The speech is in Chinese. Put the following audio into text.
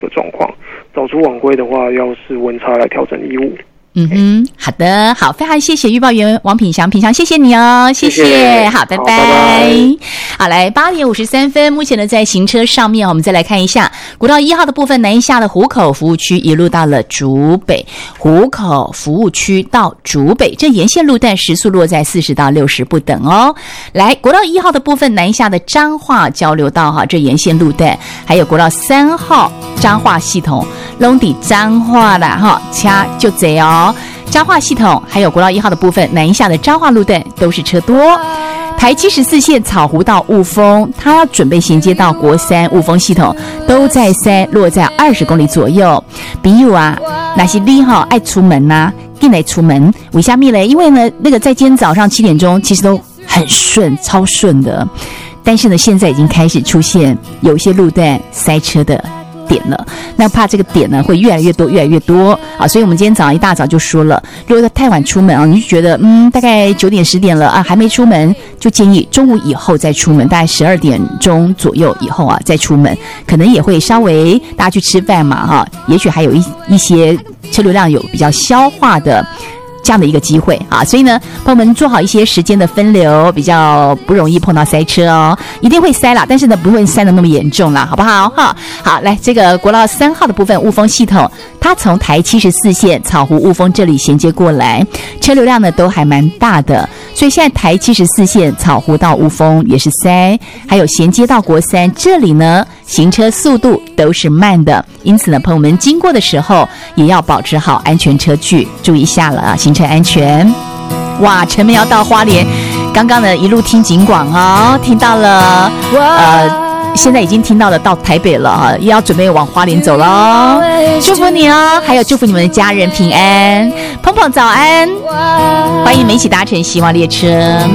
的状况。早出晚归的话，要视温差来调整衣物。 好的，好，非常谢谢预报员王品祥，谢谢你哦，谢谢，好，拜拜。好，来8点53分，目前呢在行车上面，我们再来看一下国道1号的部分，南下的湖口服务区一路到了竹北，湖口服务区到竹北，这沿线路段时速落在40到60不等哦。来，国道1号的部分，南下的彰化交流道哈，这沿线路段，还有国道3号彰化系统，拢在彰化啦哈，车就这哦。彰化系统还有国道1号的部分，南下的彰化路段都是车多。台74线草湖到雾峰，它要准备衔接到国3雾峰系统，都在塞，落在20公里左右。朋友啊，那是你爱出门啊，进来出门为什么呢？因为呢，那个在今天早上7点钟其实都很顺，超顺的，但是呢，现在已经开始出现有一些路段塞车的点了，那怕这个点呢会越来越多啊，所以我们今天早上一大早就说了，如果太晚出门啊，你就觉得大概9点10点了啊，还没出门，就建议中午以后再出门，大概12点钟左右以后啊再出门，可能也会稍微大家去吃饭嘛哈，也许还有一些车流量有比较消化的这样的一个机会啊，所以呢，帮我们做好一些时间的分流，比较不容易碰到塞车哦。一定会塞啦，但是呢，不会塞得那么严重啦，好不好？哈，好，来这个国道3号的部分雾峰系统，它从台74线草湖雾峰这里衔接过来，车流量呢都还蛮大的，所以现在台74线草湖到雾峰也是塞，还有衔接到国3这里呢，行车速度都是慢的，因此呢，朋友们经过的时候也要保持好安全车距，注意一下了啊，行车安全。哇，陈妹要到花莲，刚刚呢一路听警广哦，听到了现在已经听到了到台北了啊，也要准备往花莲走了，祝福你哦，还有祝福你们的家人平安。鹏鹏早安，欢迎你们一起搭乘希望列车。